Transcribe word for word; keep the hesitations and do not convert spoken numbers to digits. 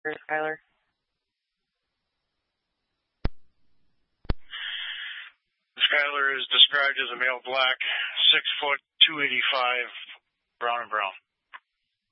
for Skylar. Skylar is described as a male black, six foot, two eighty-five, brown and brown.